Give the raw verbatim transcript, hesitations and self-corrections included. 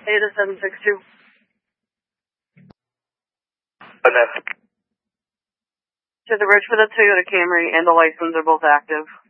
Ada seven six two. Vanessa. To the bridge for the Toyota Camry and the license are both active.